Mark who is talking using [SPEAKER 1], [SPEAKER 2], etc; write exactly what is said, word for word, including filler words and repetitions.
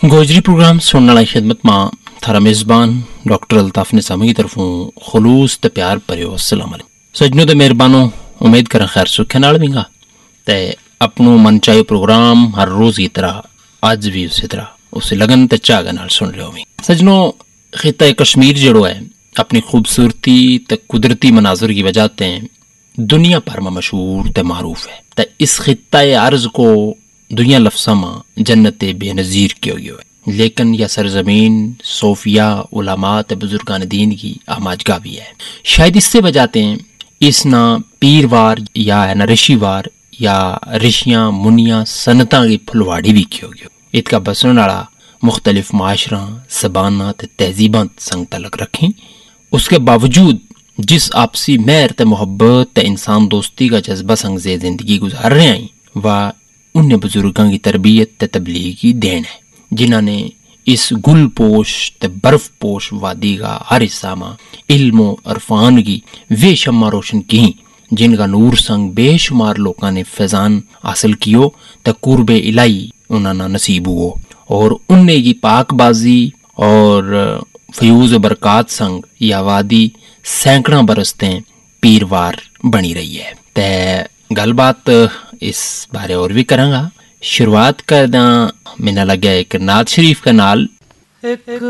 [SPEAKER 1] Gojri programme सुनने वाली खिदमत में थारा मेज़बान डॉक्टर अल्ताफ निज़ामी की तरफों खुलूस ते प्यार भरियो अस्सलाम अलैकुम। सजनों ते मेहरबानों, उम्मीद करें खैर सुखे नाल होवेगा ते अपनों मन चाहे प्रोग्राम हर रोज़ की तरह अज भी उसी तरह उस लगन ते चाह नाल सुन लियो भी। सजनों, खिता कश्मीर जड़ो है अपनी खूबसूरती ते कुदरती मनाजर की वजह ते दुनिया भर में मशहूर ते मारूफ है। ते इस खिता अर्ज को दुनिया लफ्सा में जन्नत बेनज़ीर किया गया है, लेकिन यह सरजमीन सोफिया उलमा ते बुजुर्गान दीन की आमाजगा भी है। शायद इससे बजाते हैं इस ना पीरवार या है ना ऋषिवार या ऋषियां मुनिया सनता की फुलवाड़ी भी किया गया। इसका बसन वाला मुख्तलिफ माशरा जबाना ते तहजीबा संग तलक रखें। उसके बावजूद जिस आपसी मेहर ते मोहब्बत ते इंसान दोस्ती का जज्बा संग से जिंदगी गुजार रहे हैं, वह उन बुजुर्गों की तरबियत ते तबलीग की देन है, जिन्होंने इस गुल पोश ते बर्फ पोश वादी का हर हिस्सा में इल्म अरफान की वे शम्मा रोशन की, जिनका नूर संग बेशुमार लोगों ने फैजान हासिल कियो ते कुर्बे इलाही उन्होंने नसीब हुओ। और उनने की पाकबाजी और फ्यूज बरकत संग यह वादी सैकड़ा बरस ते पीरवार बनी रही है। ते गलबात इस बारे और भी करांगा। शुरुआत करदा मैंने लगे एक नात शरीफ के नाल। एक